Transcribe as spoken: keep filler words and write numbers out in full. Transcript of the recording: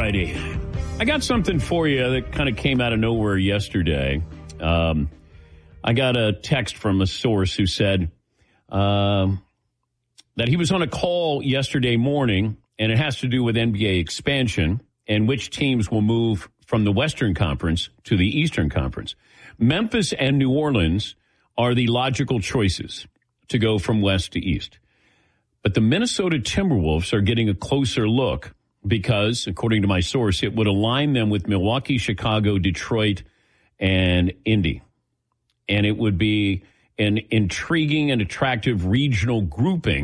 righty. I got something for you that kind of came out of nowhere yesterday. Um, I got a text from a source who said um, that he was on a call yesterday morning, and it has to do with N B A expansion and which teams will move from the Western Conference to the Eastern Conference. Memphis and New Orleans are the logical choices to go from west to east. But the Minnesota Timberwolves are getting a closer look because, according to my source, it would align them with Milwaukee, Chicago, Detroit, and Indy. And it would be an intriguing and attractive regional grouping